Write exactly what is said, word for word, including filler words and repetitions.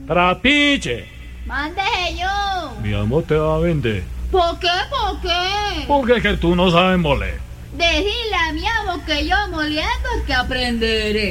Trapiche. Mande yo. Mi amor te va a vender. ¿Por qué? ¿Por qué? Porque es que tú no sabes moler. Decirle a mi amo que yo moliendo es que aprenderé.